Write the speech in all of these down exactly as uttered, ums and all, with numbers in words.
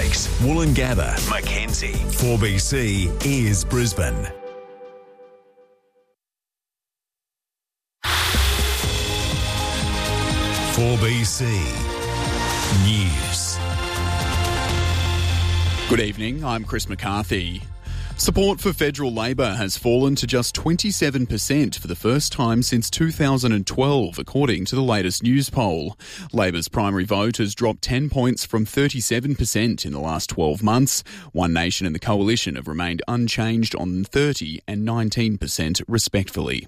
Lakes, Woolloongabba, Mackenzie. four B C is Brisbane. four B C News. Good evening, I'm Chris McCarthy. Support for federal Labor has fallen to just twenty-seven percent for the first time since two thousand twelve, according to the latest news poll. Labor's primary vote has dropped ten points from thirty-seven percent in the last twelve months. One Nation and the Coalition have remained unchanged on thirty and nineteen percent respectively.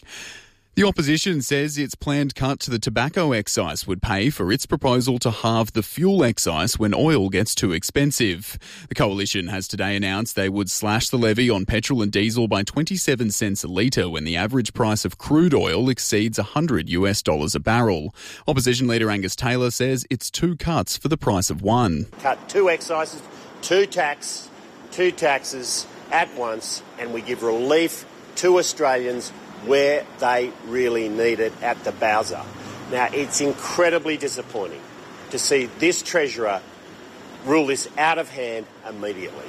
The opposition says its planned cut to the tobacco excise would pay for its proposal to halve the fuel excise when oil gets too expensive. The coalition has today announced they would slash the levy on petrol and diesel by twenty-seven cents a litre when the average price of crude oil exceeds one hundred US dollars a barrel. Opposition leader Angus Taylor says it's two cuts for the price of one. Cut two excises, two tax, two taxes at once, and we give relief to Australians where they really need it, at the bowser. Now, it's incredibly disappointing to see this Treasurer rule this out of hand immediately.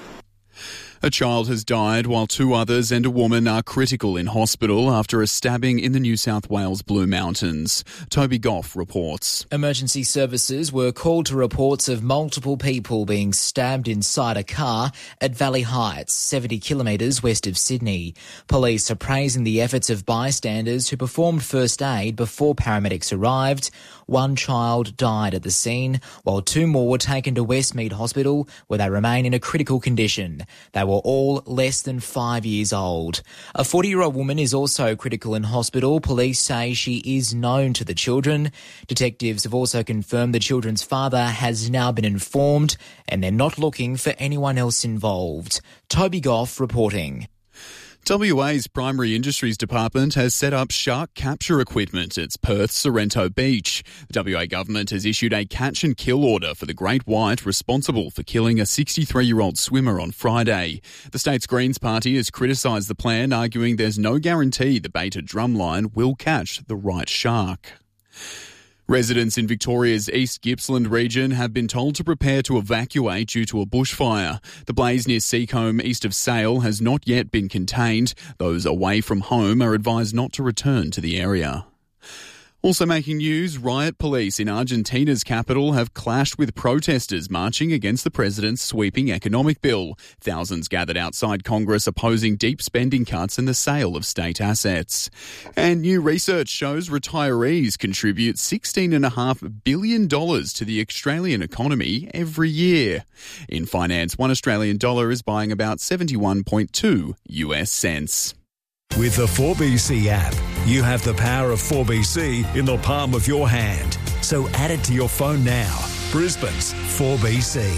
A child has died while two others and a woman are critical in hospital after a stabbing in the New South Wales Blue Mountains. Toby Goff reports. Emergency services were called to reports of multiple people being stabbed inside a car at Valley Heights, seventy kilometres west of Sydney. Police are praising the efforts of bystanders who performed first aid before paramedics arrived. One child died at the scene, while two more were taken to Westmead Hospital, where they remain in a critical condition. They were all less than five years old. A forty-year-old woman is also critical in hospital. Police say she is known to the children. Detectives have also confirmed the children's father has now been informed and they're not looking for anyone else involved. Toby Goff reporting. W A's Primary Industries Department has set up shark capture equipment at Perth's Sorrento Beach. The W A government has issued a catch and kill order for the great white responsible for killing a sixty-three-year-old swimmer on Friday. The state's Greens Party has criticised the plan, arguing there's no guarantee the baited drumline will catch the right shark. Residents in Victoria's East Gippsland region have been told to prepare to evacuate due to a bushfire. The blaze near Seacombe, east of Sale, has not yet been contained. Those away from home are advised not to return to the area. Also making news, riot police in Argentina's capital have clashed with protesters marching against the president's sweeping economic bill. Thousands gathered outside Congress opposing deep spending cuts and the sale of state assets. And new research shows retirees contribute sixteen point five billion dollars to the Australian economy every year. In finance, one Australian dollar is buying about seventy-one point two US cents. With the four B C app, you have the power of four B C in the palm of your hand. So add it to your phone now. Brisbane's four B C.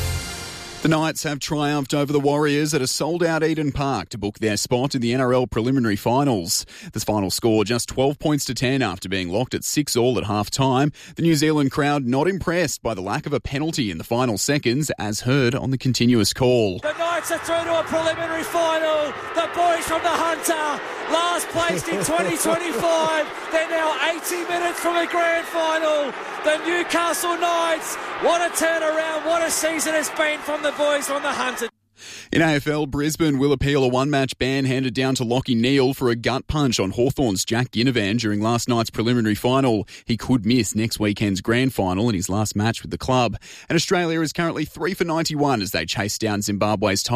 The Knights have triumphed over the Warriors at a sold-out Eden Park to book their spot in the N R L preliminary finals. The final score just twelve points to ten after being locked at six all at half-time. The New Zealand crowd not impressed by the lack of a penalty in the final seconds, as heard on the continuous call. The Knights are through to a preliminary final. The boys from the Hunter, last placed in twenty twenty-five. They're now eighty minutes from a grand final. The Newcastle Knights, what a turnaround, what a season it's been from the boys from the Hunter. In A F L, Brisbane will appeal a one-match ban handed down to Lachie Neale for a gut punch on Hawthorn's Jack Ginnivan during last night's preliminary final. He could miss next weekend's grand final in his last match with the club. And Australia is currently three for ninety-one as they chase down Zimbabwe's